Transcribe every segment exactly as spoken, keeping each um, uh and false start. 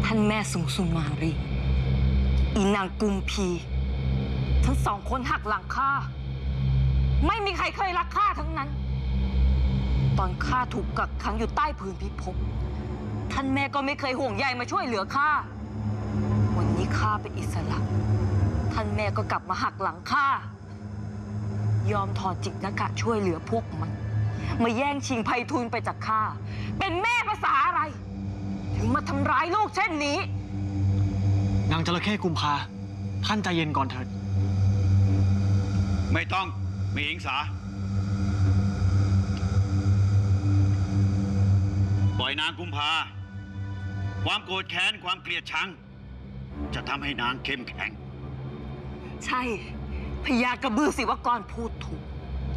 ท่านแม่สุงสุมารีอีนางกุมพีทั้งสองคนหักหลังข้าไม่มีใครเคยรักข้าทั้งนั้นตอนข้าถูกกักขังอยู่ใต้พื้นพิภพท่านแม่ก็ไม่เคยห่วงใยมาช่วยเหลือข้าวันนี้ข้าเป็นอิสระท่านแม่ก็กลับมาหักหลังข้ายอมถอดจิตหน้ากากช่วยเหลือพวกมันมาแย่งชิงไพฑูรย์ไปจากข้าเป็นแม่ภาษาอะไรถึงมาทำร้ายลูกเช่นนี้นางจระเข้กุมภาท่านใจเย็นก่อนเถิดไม่ต้องมีหญิงสาปล่อยนางกุมภาความโกรธแค้นความเกลียดชังจะทำให้นางเข้มแข็งใช่พญากระบือศิวกรพูดถูก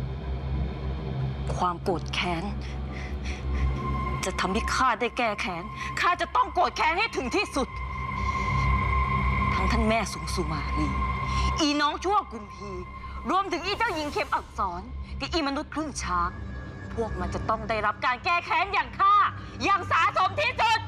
ความโกรธแค้นจะทำให้ข้าได้แก้แค้นข้าจะต้องโกรธแค้นให้ถึงที่สุดทั้งท่านแม่สุงสุมาลีอีน้องชั่วกุมพีรวมถึงอีเจ้าหญิงเข็มอักษรกับอีมนุษย์ครึ่งช้างพวกมันจะต้องได้รับการแก้แค้นอย่างข้าอย่างสาสมที่สุด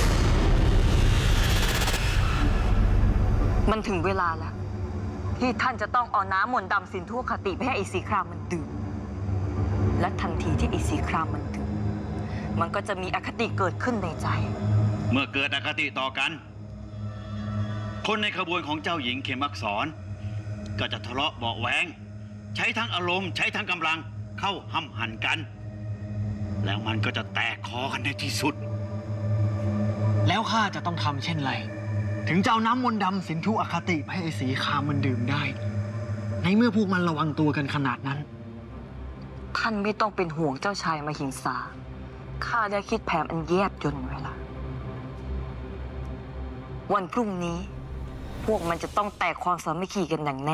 มันถึงเวลาแล้วที่ท่านจะต้องเอาน้ำมนต์ดำสินทั่วคติไปให้ไอ้สีครามมันดื่มและทันทีที่ไอ้สีครามมันดื่มมันก็จะมีอคติเกิดขึ้นในใจเมื่อเกิดอคติต่อกันคนในขบวนของเจ้าหญิงเข็มอักษรก็จะทะเลาะเบาะแว้งใช้ทั้งอารมณ์ใช้ทั้งกำลังเข้าห้ำหั่นกันแล้วมันก็จะแตกคอกันในที่สุดแล้วข้าจะต้องทำเช่นไรถึงจะเอาน้ำมนต์ดำสินธุอคติให้ไอ้สีครามมันดื่มได้ในเมื่อพวกมันระวังตัวกันขนาดนั้นท่านไม่ต้องเป็นห่วงเจ้าชายมหิงสาข้าได้คิดแผนอันแยบยลไว้ละวันพรุ่งนี้พวกมันจะต้องแตกความสามัคคีกันอย่างแน่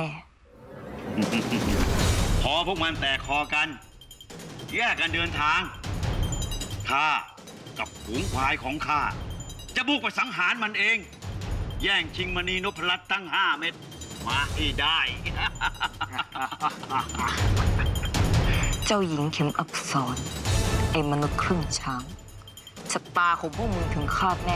พอพวกมันแตกคอกันแยกกันเดินทางข้ากับฝูงควายของข้าจะบุกไปสังหารมันเองแย่งชิงมณีนพรัตน์ตั้งห้าเม็ดมาให้ได้เจ้าหญิงเข็มอักษรไอ้มนุษย์ครึ่งช้างชะตาของพวกมึงถึงคาดแน่